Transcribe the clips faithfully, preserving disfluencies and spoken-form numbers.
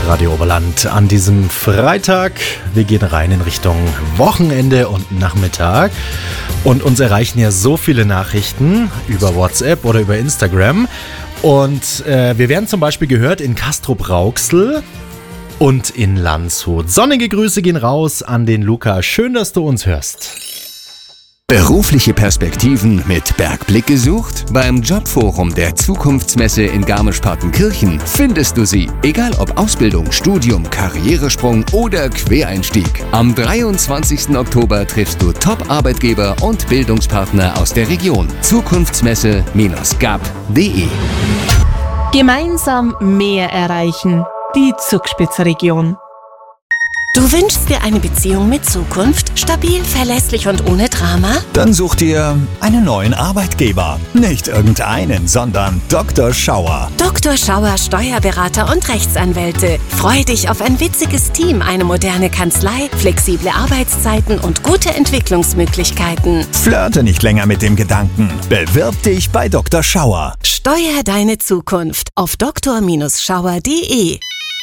Radio Oberland an diesem Freitag. Wir gehen rein in Richtung Wochenende und Nachmittag und uns erreichen ja so viele Nachrichten über WhatsApp oder über Instagram und äh, wir werden zum Beispiel gehört in Castrop-Rauxel und in Landshut. Sonnige Grüße gehen raus an den Luca. Schön, dass du uns hörst. Berufliche Perspektiven mit Bergblick gesucht? Beim Jobforum der Zukunftsmesse in Garmisch-Partenkirchen findest du sie. Egal ob Ausbildung, Studium, Karrieresprung oder Quereinstieg. Am dreiundzwanzigsten Oktober triffst du Top-Arbeitgeber und Bildungspartner aus der Region. Zukunftsmesse Gap punkt de. Gemeinsam mehr erreichen. Die Zugspitzregion. Du wünschst dir eine Beziehung mit Zukunft? Stabil, verlässlich und ohne Drama? Dann such dir einen neuen Arbeitgeber. Nicht irgendeinen, sondern Doktor Schauer. Doktor Schauer, Steuerberater und Rechtsanwälte. Freu dich auf ein witziges Team, eine moderne Kanzlei, flexible Arbeitszeiten und gute Entwicklungsmöglichkeiten. Flirte nicht länger mit dem Gedanken. Bewirb dich bei Doktor Schauer. Steuer deine Zukunft auf doktor Schauer punkt de.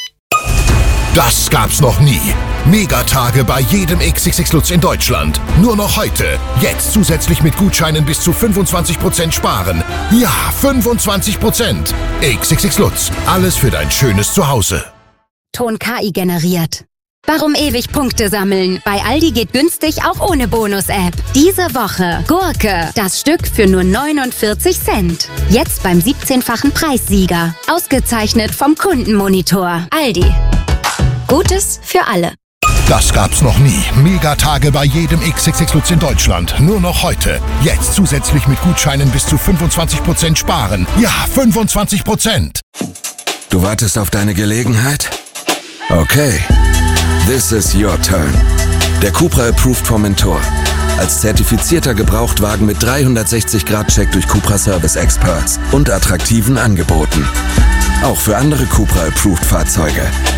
Das gab's noch nie. Megatage bei jedem X X X Lutz in Deutschland. Nur noch heute. Jetzt zusätzlich mit Gutscheinen bis zu fünfundzwanzig Prozent sparen. Ja, fünfundzwanzig Prozent. X X X Lutz. Alles für dein schönes Zuhause. Ton K I generiert. Warum ewig Punkte sammeln? Bei Aldi geht günstig auch ohne Bonus-App. Diese Woche Gurke, das Stück für nur neunundvierzig Cent. Jetzt beim siebzehnfachen Preissieger. Ausgezeichnet vom Kundenmonitor. Aldi. Gutes für alle. Das gab's noch nie. Megatage bei jedem X X X Lutz in Deutschland. Nur noch heute. Jetzt zusätzlich mit Gutscheinen bis zu fünfundzwanzig Prozent sparen. Ja, fünfundzwanzig Prozent. Du wartest auf deine Gelegenheit? Okay. This is your turn. Der Cupra Approved Formentor. Als zertifizierter Gebrauchtwagen mit dreihundertsechzig Grad Check durch Cupra Service Experts und attraktiven Angeboten. Auch für andere Cupra Approved Fahrzeuge.